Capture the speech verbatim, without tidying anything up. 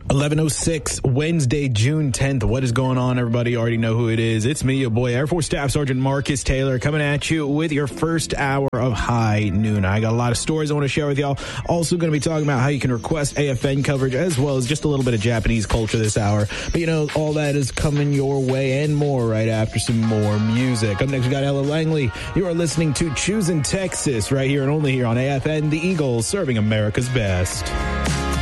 eleven oh six, Wednesday, June tenth. What is going on, everybody? You already know who it is. It's me, your boy, Air Force Staff Sergeant Marcus Taylor, coming at you with your first hour of High Noon. I got a lot of stories I want to share with y'all. Also going to be talking about how you can request A F N coverage, as well as just a little bit of Japanese culture this hour. But, you know, all that is coming your way and more right after some more music. Up next, we got Ella Langley. You are listening to Choosing Texas right here and only here on A F N, the Eagles, serving America's best.